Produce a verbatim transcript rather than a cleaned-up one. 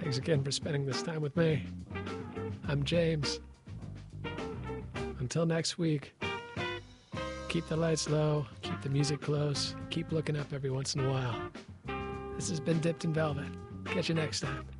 Thanks again for spending this time with me. I'm James. Until next week, keep the lights low, keep the music close, keep looking up every once in a while. This has been Dipped in Velvet. Catch you next time.